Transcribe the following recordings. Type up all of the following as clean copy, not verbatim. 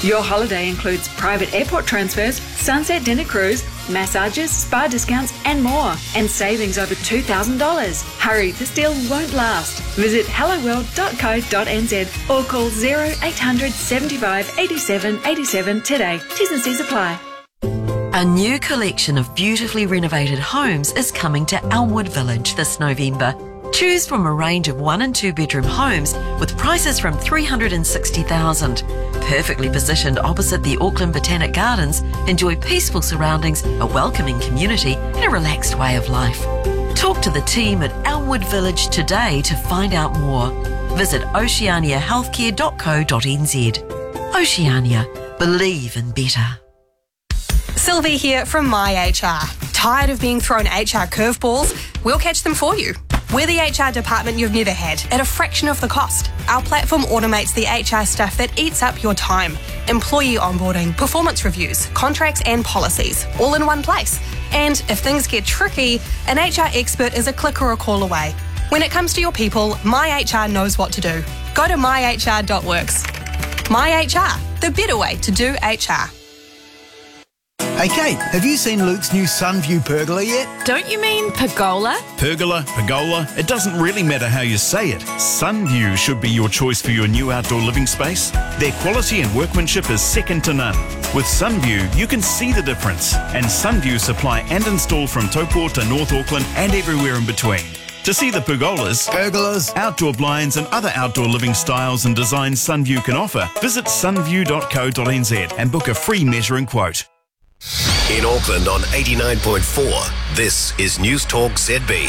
Your holiday includes private airport transfers, sunset dinner cruise, massages, spa discounts and more, and savings over $2,000. Hurry, this deal won't last. Visit helloworld.co.nz or call 0800 75 87 87 today. T's and C's apply. A new collection of beautifully renovated homes is coming to Elmwood Village this November. Choose from a range of 1 and 2 bedroom homes with prices from $360,000. Perfectly positioned opposite the Auckland Botanic Gardens, enjoy peaceful surroundings, a welcoming community and a relaxed way of life. Talk to the team at Elmwood Village today to find out more. Visit oceaniahealthcare.co.nz. Oceania. Believe in better. Sylvie here from MyHR. Tired of being thrown HR curveballs? We'll catch them for you. We're the HR department you've never had at a fraction of the cost. Our platform automates the HR stuff that eats up your time. Employee onboarding, performance reviews, contracts and policies, all in one place. And if things get tricky, an HR expert is a click or a call away. When it comes to your people, MyHR knows what to do. Go to myhr.works. MyHR, the better way to do HR. Hey Kate, have you seen Luke's new Sunview pergola yet? Don't you mean pergola? Pergola, it doesn't really matter how you say it. Sunview should be your choice for your new outdoor living space. Their quality and workmanship is second to none. With Sunview, you can see the difference. And Sunview supply and install from Taupo to North Auckland and everywhere in between. To see the pergolas, outdoor blinds and other outdoor living styles and designs Sunview can offer, visit sunview.co.nz and book a free measuring quote. In Auckland on 89.4, this is News Talk ZB.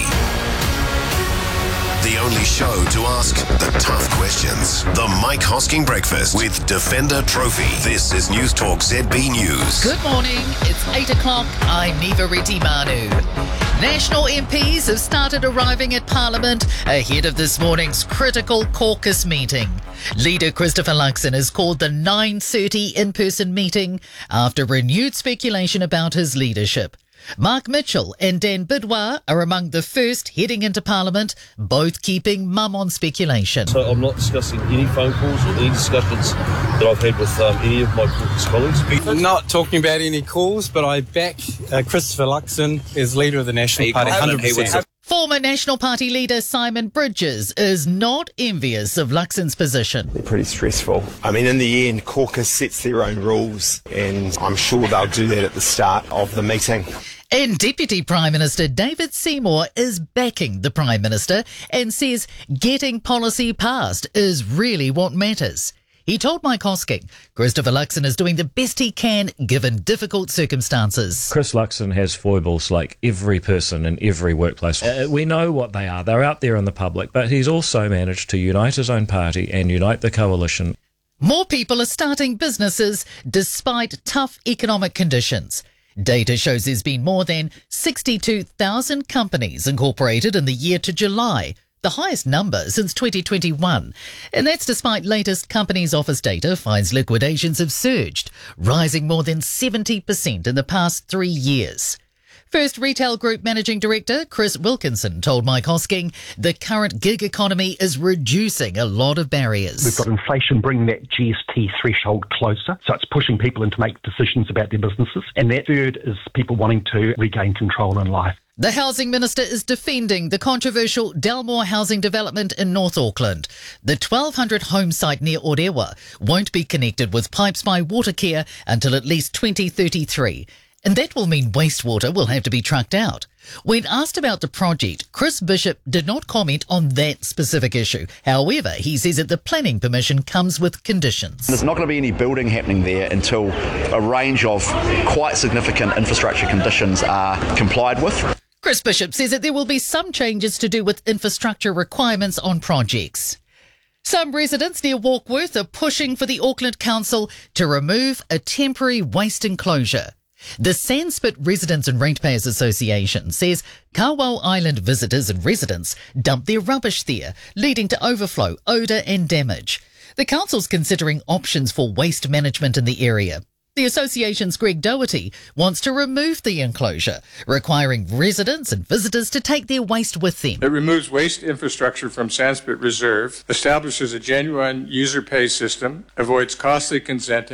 The only show to ask the tough questions. The Mike Hosking Breakfast with Defender Trophy. This is News Talk ZB News. Good morning. It's 8 o'clock. I'm Niva Reti Manu. National MPs have started arriving at Parliament ahead of this morning's critical caucus meeting. Leader Christopher Luxon has called the 9:30 in-person meeting after renewed speculation about his leadership. Mark Mitchell and Dan Bidwar are among the first heading into Parliament, both keeping mum on speculation. So I'm not discussing any phone calls or any discussions that I've had with any of my caucus colleagues. I'm not talking about any calls, but I back Christopher Luxon as leader of the National Party 100%. Former National Party leader Simon Bridges is not envious of Luxon's position. They're pretty stressful. I mean, in the end, caucus sets their own rules, and I'm sure they'll do that at the start of the meeting. And Deputy Prime Minister David Seymour is backing the Prime Minister and says getting policy passed is really what matters. He told Mike Hosking Christopher Luxon is doing the best he can given difficult circumstances. Chris Luxon has foibles like every person in every workplace. We know what they are. They're out there in the public, but he's also managed to unite his own party and unite the coalition. More people are starting businesses despite tough economic conditions. Data shows there's been more than 62,000 companies incorporated in the year to July, the highest number since 2021. And that's despite latest Companies Office data finds liquidations have surged, rising more than 70% in the past 3 years. First Retail Group Managing Director Chris Wilkinson told Mike Hosking the current gig economy is reducing a lot of barriers. We've got inflation bringing that GST threshold closer, so it's pushing people in to make decisions about their businesses. And that third is people wanting to regain control in life. The Housing Minister is defending the controversial Delmore housing development in North Auckland. The 1,200 home site near Orewa won't be connected with pipes by Watercare until at least 2033. And that will mean wastewater will have to be trucked out. When asked about the project, Chris Bishop did not comment on that specific issue. However, he says that the planning permission comes with conditions. There's not going to be any building happening there until a range of quite significant infrastructure conditions are complied with. Chris Bishop says that there will be some changes to do with infrastructure requirements on projects. Some residents near Warkworth are pushing for the Auckland Council to remove a temporary waste enclosure. The Sandspit Residents and Ratepayers Association says Kawau Island visitors and residents dump their rubbish there, leading to overflow, odour and damage. The council's considering options for waste management in the area. The association's Greg Doherty wants to remove the enclosure, requiring residents and visitors to take their waste with them. It removes waste infrastructure from Sandspit Reserve, establishes a genuine user pay system, avoids costly consenting,